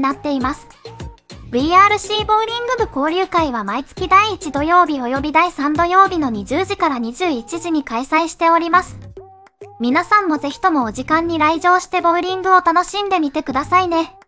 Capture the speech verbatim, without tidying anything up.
なっています。ブイアールシー ボウリング部交流会は毎月だいいち土曜日及びだいさん土曜日のにじゅうじからにじゅういちじに開催しております。皆さんもぜひともお時間に来場してボウリングを楽しんでみてくださいね。